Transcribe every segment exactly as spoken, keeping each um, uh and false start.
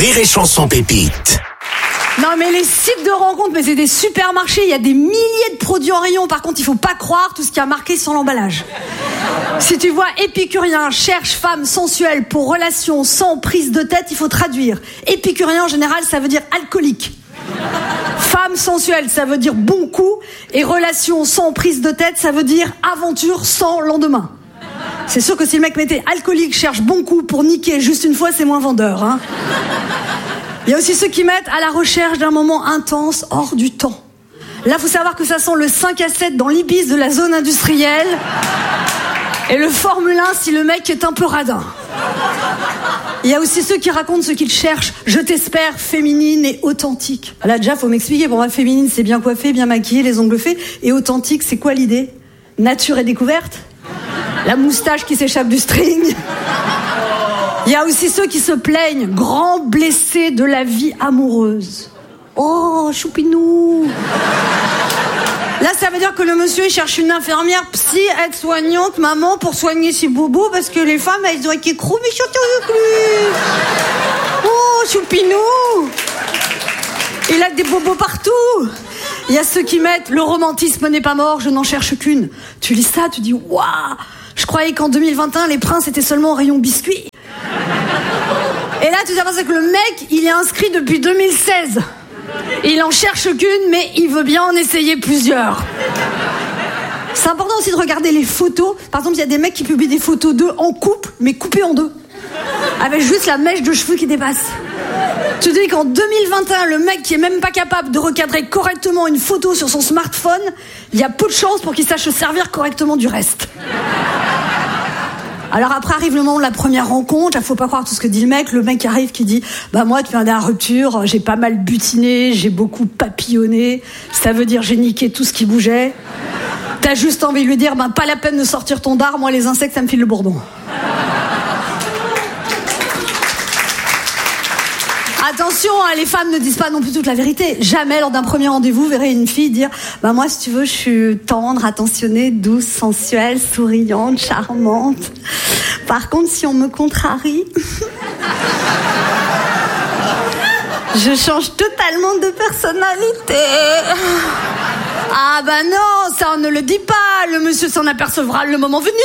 Rire et Chanson Pépite. Non mais les sites de rencontres, mais c'est des supermarchés, il y a des milliers de produits en rayon. Par contre, il faut pas croire tout ce qui a marqué sur l'emballage. Si tu vois épicurien, cherche femme sensuelle pour relation sans prise de tête, il faut traduire. Épicurien en général, ça veut dire alcoolique. Femme sensuelle, ça veut dire bon coup. Et relation sans prise de tête, ça veut dire aventure sans lendemain. C'est sûr que si le mec mettait alcoolique, cherche bon coup pour niquer juste une fois, c'est moins vendeur, hein. Il y a aussi ceux qui mettent à la recherche d'un moment intense hors du temps. Là, faut savoir que ça sent le cinq à sept dans l'Ibis de la zone industrielle et le Formule un si le mec est un peu radin. Il y a aussi ceux qui racontent ce qu'ils cherchent. Je t'espère féminine et authentique. Là, déjà, faut m'expliquer. Pour moi, féminine, c'est bien coiffé, bien maquillé, les ongles faits. Et authentique, c'est quoi l'idée ? Nature et découverte ? La moustache qui s'échappe du string ? Il y a aussi ceux qui se plaignent, grands blessés de la vie amoureuse. Oh, choupinou. Là, ça veut dire que le monsieur, il cherche une infirmière, psy, aide-soignante, maman, pour soigner ses bobos, parce que les femmes, elles ont été crou, mais surtout avec lui. Oh, choupinou. Il a des bobos partout. Il y a ceux qui mettent, le romantisme n'est pas mort, je n'en cherche qu'une. Tu lis ça, tu dis, waouh, je croyais qu'en deux mille vingt et un, les princes étaient seulement au rayon biscuits. Et là, tu t'aperçois que le mec, il est inscrit depuis deux mille seize. Il en cherche qu'une, mais il veut bien en essayer plusieurs. C'est important aussi de regarder les photos. Par exemple, il y a des mecs qui publient des photos d'eux en couple, mais coupées en deux. Avec juste la mèche de cheveux qui dépasse. Tu dis qu'en deux mille vingt et un, le mec qui est même pas capable de recadrer correctement une photo sur son smartphone, il y a peu de chances pour qu'il sache se servir correctement du reste. Alors après arrive le moment de la première rencontre, il faut pas croire tout ce que dit le mec. Le mec qui arrive qui dit « Bah moi, tu viens de la rupture, j'ai pas mal butiné, j'ai beaucoup papillonné. Ça veut dire j'ai niqué tout ce qui bougeait. » T'as juste envie de lui dire « Bah pas la peine de sortir ton dard, moi les insectes, ça me file le bourdon. » Attention, hein, les femmes ne disent pas non plus toute la vérité. Jamais lors d'un premier rendez-vous, vous verrez une fille dire « Bah moi, si tu veux, je suis tendre, attentionnée, douce, sensuelle, souriante, charmante. Par contre, si on me contrarie, je change totalement de personnalité. » Ah bah non, ça on ne le dit pas. Le monsieur s'en apercevra le moment venu.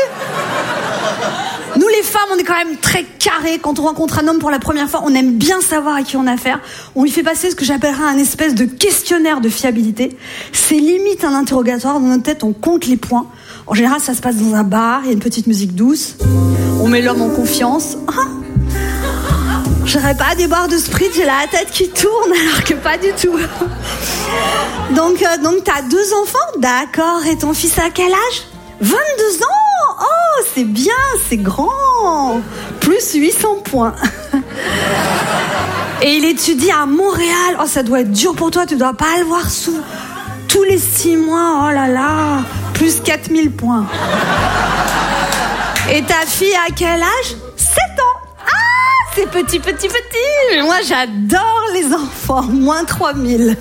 Nous les femmes, on est quand même très carrés. Quand on rencontre un homme pour la première fois, on aime bien savoir à qui on a affaire. On lui fait passer ce que j'appellerais un espèce de questionnaire de fiabilité. C'est limite un interrogatoire. Dans notre tête, on compte les points. En général, ça se passe dans un bar, il y a une petite musique douce. On met l'homme en confiance. Ah, j'aurais pas des barres de sprit, j'ai la tête qui tourne, alors que pas du tout. Donc, euh, donc t'as deux enfants, d'accord. Et ton fils a quel âge ? vingt-deux ans. Oh, c'est bien, c'est grand. Plus huit cents points. Et il étudie à Montréal. Oh, ça doit être dur pour toi, tu dois pas le voir sous tous les six mois. Oh là là, plus quatre mille points. Et ta fille a quel âge ? sept ans. Ah, c'est petit, petit, petit. Moi, j'adore les enfants. Moins trois mille.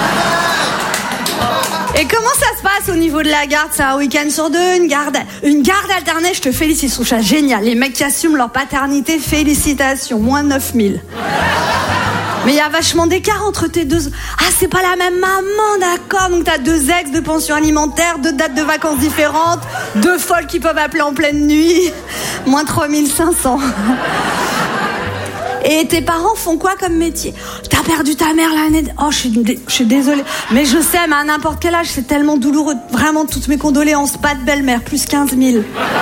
Et comment ça se passe au niveau de la garde ? C'est un week-end sur deux, une garde, une garde alternée, je te félicite, je trouve ça génial. Les mecs qui assument leur paternité, félicitations, moins neuf mille. Mais il y a vachement d'écart entre tes deux... Ah, c'est pas la même maman, d'accord. Donc t'as deux ex, deux pensions alimentaires, deux dates de vacances différentes, deux folles qui peuvent appeler en pleine nuit, moins trois mille cinq cents. Et tes parents font quoi comme métier ? T'as perdu ta mère l'année... Oh, je suis, dé... je suis désolée. Mais je sais, mais à n'importe quel âge, c'est tellement douloureux. Vraiment, toutes mes condoléances. Pas de belle-mère, plus quinze mille.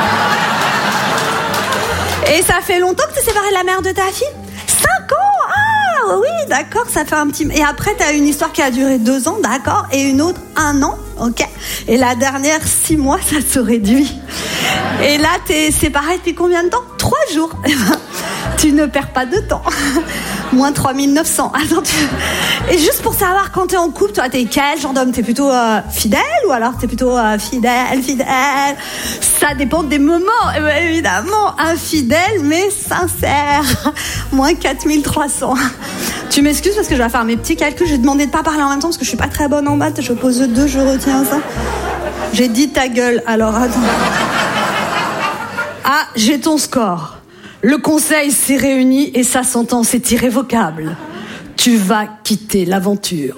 Et ça fait longtemps que t'es séparée de la mère de ta fille ? cinq ans ? Ah, oui, d'accord, ça fait un petit... Et après, t'as une histoire qui a duré deux ans, d'accord ? Et une autre, un an, ok ? Et la dernière, six mois, ça se réduit. Et là, t'es séparée depuis combien de temps ? Trois jours. Tu ne perds pas de temps. Moins trois mille neuf cents. Attends, tu... Et juste pour savoir, quand t'es en couple, toi, t'es quel genre d'homme ? T'es plutôt euh, fidèle ou alors t'es plutôt euh, fidèle, fidèle ? Ça dépend des moments, eh bien, évidemment. Infidèle, mais sincère. Moins quatre mille trois cents. Tu m'excuses parce que je vais faire mes petits calculs. Je vais demander de pas parler en même temps parce que je suis pas très bonne en maths. Je pose deux, je retiens ça. J'ai dit ta gueule, alors attends. Ah, j'ai ton score. Le conseil s'est réuni et sa sentence est irrévocable. Tu vas quitter l'aventure.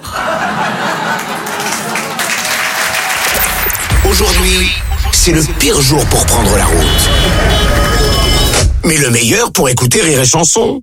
Aujourd'hui, c'est le pire jour pour prendre la route. Mais le meilleur pour écouter Rire et Chanson.